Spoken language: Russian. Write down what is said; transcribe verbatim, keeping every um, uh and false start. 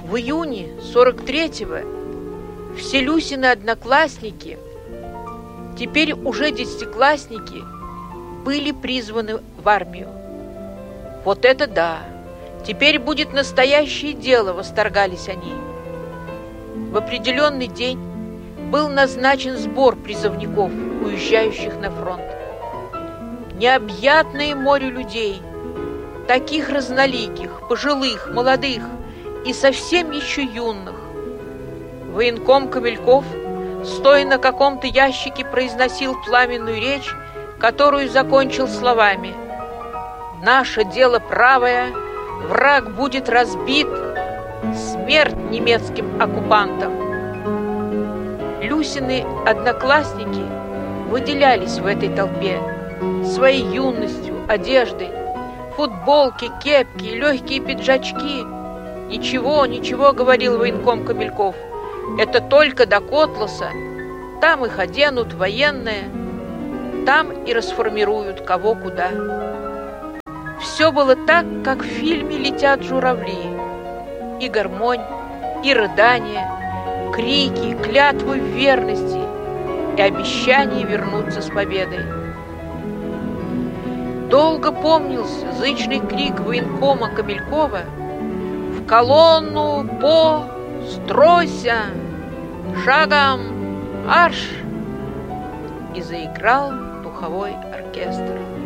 В июне сорок третьего все Люсины одноклассники, теперь уже десятиклассники, были призваны в армию. Вот это да! Теперь будет настоящее дело, восторгались они. В определенный день был назначен сбор призывников, уезжающих на фронт. Необъятное море людей, таких разноликих, пожилых, молодых и совсем еще юных. Военком Камельков, стоя на каком-то ящике, произносил пламенную речь, которую закончил словами: «Наше дело правое, враг будет разбит, смерть немецким оккупантам». Люсины одноклассники выделялись в этой толпе своей юностью, одеждой, футболки, кепки, легкие пиджачки. «Ничего, ничего», — говорил военком Камельков, — «это только до Котласа, там их оденут военные, там и расформируют кого куда». Все было так, как в фильме «Летят журавли». И гармонь, и рыдания, крики, клятвы в верности и обещание вернуться с победой. Долго помнился зычный крик военкома Камелькова: «В колонну по стройся! Шагом марш!» И заиграл духовой оркестр.